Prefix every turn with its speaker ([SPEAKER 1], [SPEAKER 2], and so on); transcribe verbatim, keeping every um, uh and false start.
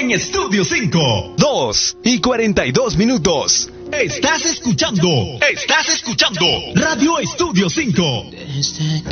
[SPEAKER 1] en Estudio cinco. dos y cuarenta y dos minutos. Estás escuchando, estás escuchando Radio Estudio cinco.